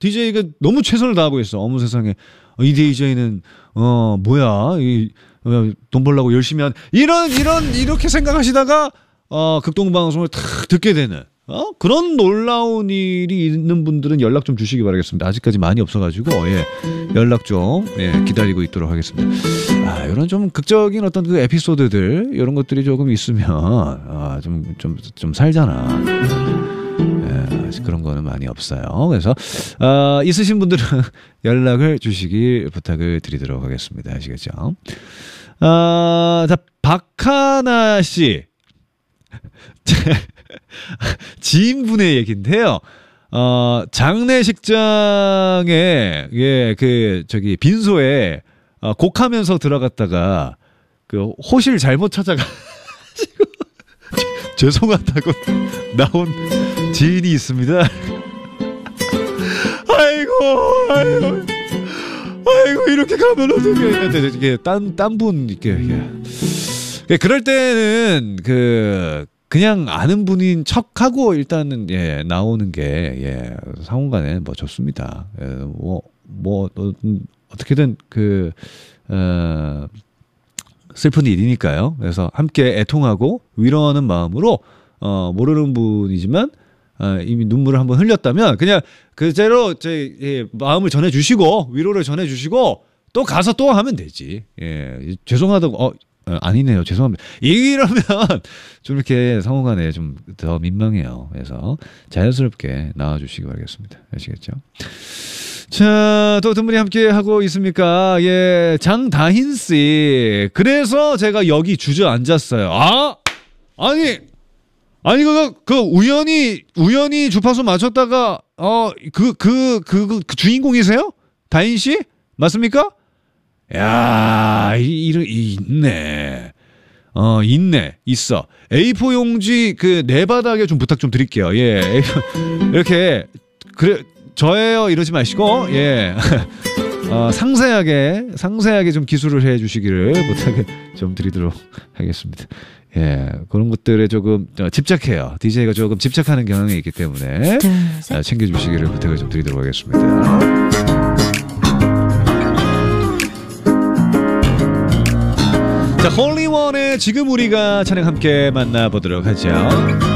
DJ가 너무 최선을 다하고 있어. 어머 세상에. 이 DJ는 뭐야? 돈 벌려고 열심히 이렇게 생각하시다가 극동방송을 탁 듣게 되는 그런 놀라운 일이 있는 분들은 연락 좀 주시기 바라겠습니다. 아직까지 많이 없어가지고 연락 좀 기다리고 있도록 하겠습니다. 이런 좀 극적인 어떤 그 에피소드들 이런 것들이 조금 있으면 좀 살잖아. 그런 거는 많이 없어요. 그래서 있으신 분들은 연락을 주시길 부탁을 드리도록 하겠습니다. 아시겠죠? 자, 박하나 씨. 지인분의 얘기인데요. 장례식장에 빈소에 곡하면서 들어갔다가 그 호실 잘못 찾아가지고 죄송하다고 나온 지인이 있습니다. 아이고 이렇게 가면 어떡해. 이게 딴 분 이렇게 그럴 때는 그냥 아는 분인 척하고 일단은 나오는 게 상호간에 뭐 좋습니다. 어떻게든 슬픈 일이니까요. 그래서 함께 애통하고 위로하는 마음으로 모르는 분이지만 이미 눈물을 한번 흘렸다면 그냥 그대로 제 마음을 전해주시고 위로를 전해주시고 또 가서 또 하면 되지. 죄송하다고 아니네요. 죄송합니다. 이러면 좀 이렇게 상호간에 좀 더 민망해요. 그래서 자연스럽게 나와주시기 바라겠습니다. 아시겠죠? 자, 또 어떤 분이 함께 하고 있습니까? 장다힌 씨. 그래서 제가 여기 주저앉았어요. 아니 그 우연히 주파수 맞췄다가 그 주인공이세요? 다힌 씨? 맞습니까? 야, 있네. 있어. A4 용지 내 바닥에 좀 부탁 좀 드릴게요. 이렇게 저예요 이러지 마시고 상세하게 좀 기술을 해 주시기를 부탁을 좀 드리도록 하겠습니다. 그런 것들에 조금 집착해요. DJ가 조금 집착하는 경향이 있기 때문에 챙겨 주시기를 부탁을 좀 드리도록 하겠습니다. 자, 홀리원의 지금 우리가 찬양 함께 만나보도록 하죠.